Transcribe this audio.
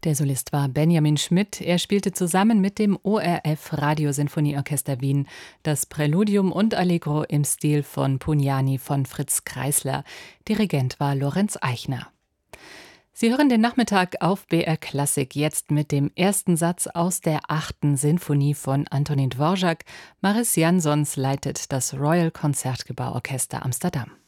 Der Solist war Benjamin Schmidt. Er spielte zusammen mit dem ORF Radiosinfonieorchester Wien das Präludium und Allegro im Stil von Pugnani von Fritz Kreisler. Dirigent war Lorenz Eichner. Sie hören den Nachmittag auf BR Klassik jetzt mit dem ersten Satz aus der 8. Sinfonie von Antonín Dvořák. Maris Jansons leitet das Royal Concertgebouw Orchester Amsterdam.